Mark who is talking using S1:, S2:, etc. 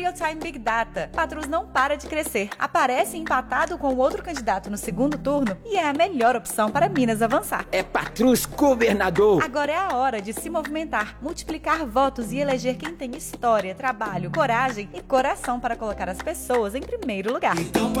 S1: Real Time Big Data. Patrus não para de crescer. Aparece empatado com o outro candidato no segundo turno e é a melhor opção para Minas avançar.
S2: É Patrus governador.
S1: Agora é a hora de se movimentar, multiplicar votos e eleger quem tem história, trabalho, coragem e coração para colocar as pessoas em primeiro lugar.
S3: Então